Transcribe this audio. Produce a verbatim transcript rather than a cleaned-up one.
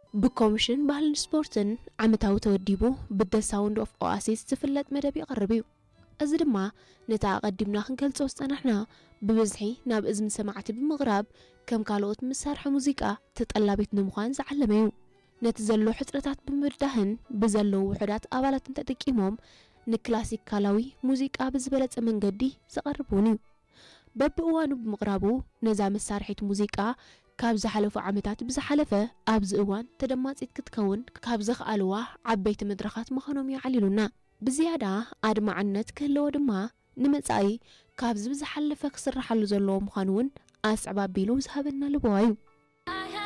بكوميشن ባህልን ስፖርትን ዓመታዊ ተወዲቡ ብደ ሳውንድ ኦፍ ኦአሲስ ዝፍለጥ መደብ ይቀርብ እዩ እዚ ድማ ነታ ቀዲምና ክንገልጾ ዝጸናሕና ብብዝሒ ናብ እዝን ሰማዕቲ ብምቕራብ ከም ካልኦት መሳርሒ ሙዚቃ ተጠላቢት ንምዃን ዝዓለመ እዩ ነቲ ዘሎ ሕጽረታት ብምርዳህን ብዘለው ውሕዳት ኣባላት ተጠቂሞም ንክላሲካላዊ ሙዚቃ ብዝበለጸ መንገዲ ዘቀርቡን እዩ በብእዋኑ ብምቕራቡ ነዛ መሳርሒት ሙዚቃ ካብ ዝሓለፉ ዓመታት ብዝሓለፈ ኣብዚ እዋን ተደማጺት ክትከውን ካብ ዝኽኣልዋ ዓበይቲ መድረኻት ምዃኖም ይዓሊሉና ብዝያዳ ኣድማዕነት ክህልዎ ድማ ንመጻኢ ካብ ዝብዝሓለፈ ክስራሓሉ ዘለዎ ምዃኑ እውን ኣስዕባ ቢሉ ዝሃበና ልበዋ እዩ